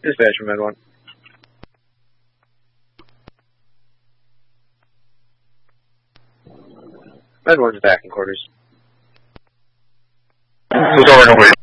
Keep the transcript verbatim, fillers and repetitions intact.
Dispatch from Med one. Med one's back in quarters. Who's over and over?